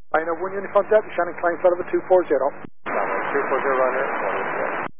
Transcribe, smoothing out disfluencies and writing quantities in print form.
I know 1 Uniform Delta, Shannon Klein, out of a 240. 240 runner.